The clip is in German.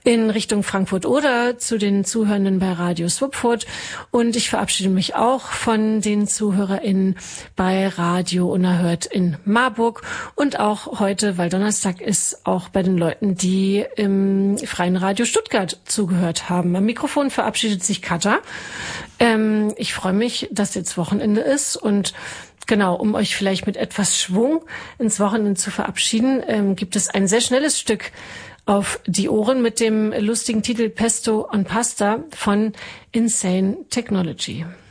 in Richtung Frankfurt oder zu den Zuhörenden bei Radio Swupfurt. Und ich verabschiede mich auch von den ZuhörerInnen bei Radio Unerhört in Marburg und auch heute, weil Donnerstag ist, auch bei den Leuten, die im Freien Radio Stuttgart zugehört haben. Am Mikrofon verabschiedet sich Katja. Ich freue mich, dass jetzt Wochenende ist und genau, um euch vielleicht mit etwas Schwung ins Wochenende zu verabschieden, gibt es ein sehr schnelles Stück auf die Ohren mit dem lustigen Titel Pesto on Pasta von Insane Technology.